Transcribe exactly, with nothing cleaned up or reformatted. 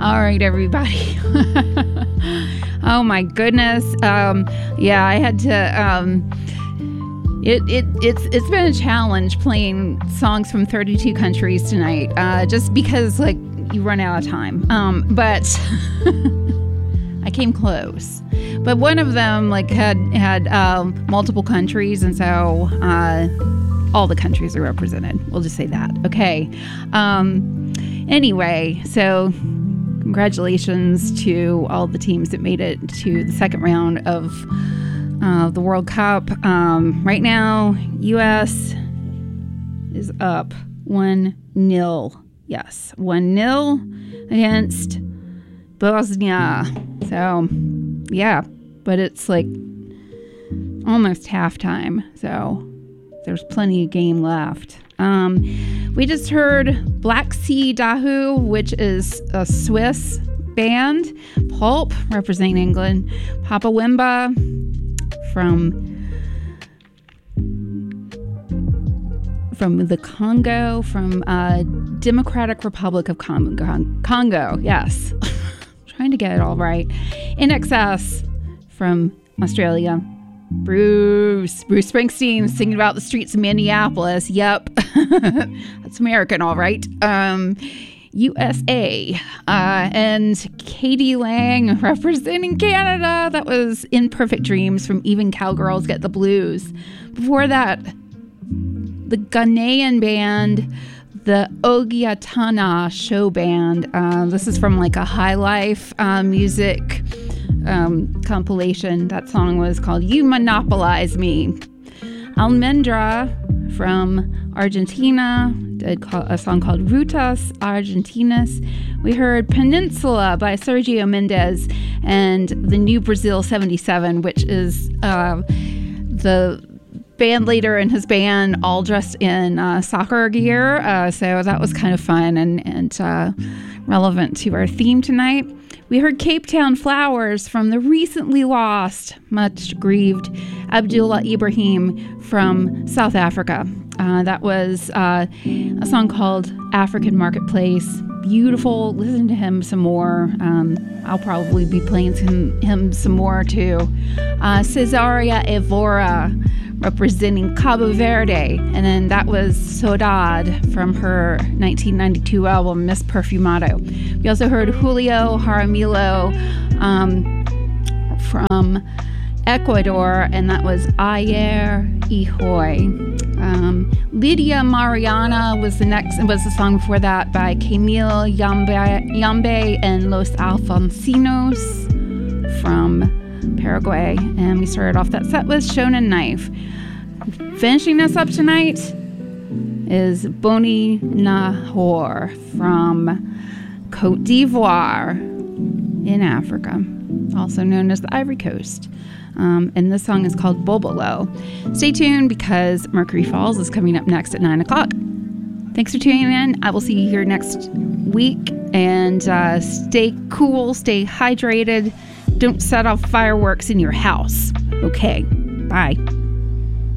All right, everybody. Oh my goodness. Um, yeah, I had to. Um, it it it's it's been a challenge playing songs from thirty-two countries tonight, uh, just because like you run out of time. Um, but I came close. But one of them like had had um, multiple countries, and so uh, all the countries are represented. We'll just say that. Okay. Um, anyway, so. Congratulations to all the teams that made it to the second round of uh, the World Cup. Um, right now, U S is up one nil. Yes, one nil against Bosnia. So, yeah, but it's like almost halftime. So there's plenty of game left. Um, we just heard Black Sea Dahu, which is a Swiss band. Pulp, representing England. Papa Wemba from from the Congo, from uh, Democratic Republic of Congo. Congo, yes. Trying to get it all right. In Excess from Australia. Bruce, Bruce Springsteen singing about the streets of Minneapolis. Yep. That's American, all right. Um, U S A. Uh, and Katie Lang representing Canada. That was Imperfect Dreams from Even Cowgirls Get the Blues. Before that, the Ghanaian band, the Ogiatana Show Band. Uh, this is from like a High Life uh, music Um, compilation. That song was called You Monopolize Me. Almendra from Argentina did a song called Rutas Argentinas. We heard Peninsula by Sergio Mendes and the New Brazil seventy-seven, which is uh, the band leader and his band all dressed in uh, soccer gear. Uh, so that was kind of fun and, and uh, relevant to our theme tonight. We heard Cape Town Flowers from the recently lost, much grieved Abdullah Ibrahim from South Africa. Uh, that was uh, a song called African Marketplace. Beautiful. Listen to him some more. Um, I'll probably be playing some, him some more too. Uh, Cesaria Evora representing Cabo Verde. And then that was Saudade from her nineteen ninety-two album, Miss Perfumado. We also heard Julio Jaramillo um, from Ecuador, and that was Ayer y Hoy. Um, Lydia Mariana was the next, was the song before that by Camille Yambe, Yambe and Los Alfonsinos from Paraguay. And we started off that set with Shonen Knife. Finishing us up tonight is Boni Nahor from Cote d'Ivoire in Africa, also known as the Ivory Coast. Um, and this song is called Bobolo. Stay tuned because Mercury Falls is coming up next at nine o'clock. Thanks for tuning in. I will see you here next week. And uh, stay cool, stay hydrated. Don't set off fireworks in your house. Okay, bye.